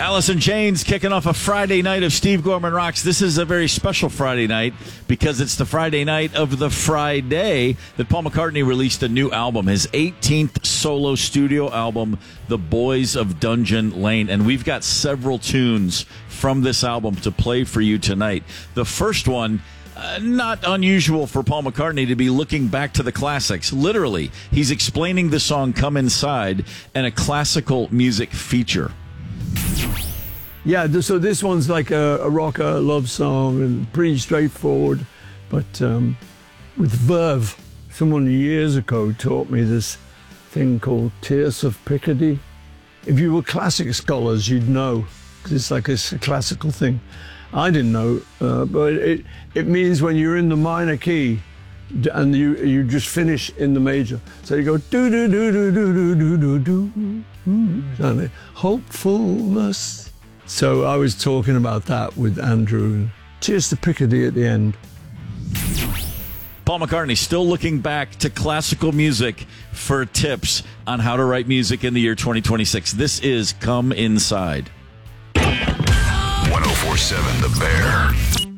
Alice in Chains kicking off a Friday night of Steve Gorman Rocks. This is a very special Friday night because it's the Friday night of the Friday that Paul McCartney released a new album, his 18th solo studio album, The Boys of Dungeon Lane. And we've got several tunes from this album to play for you tonight. The first one, not unusual for Paul McCartney to be looking back to the classics. Literally, he's explaining the song Come Inside and a classical music feature. Yeah, so this one's like a rocker love song and pretty straightforward, but with verve. Someone years ago taught me this thing called Tierce of Picardy. If you were classic scholars, you'd know, because it's like a classical thing. I didn't know, but it means when you're in the minor key and you just finish in the major. So you go do do do do do do do do do. Hopefulness. So I was talking about that with Andrew. Cheers to Picardy at the end. Paul McCartney still looking back to classical music for tips on how to write music in the year 2026. This is Come Inside. 104.7 The Bear.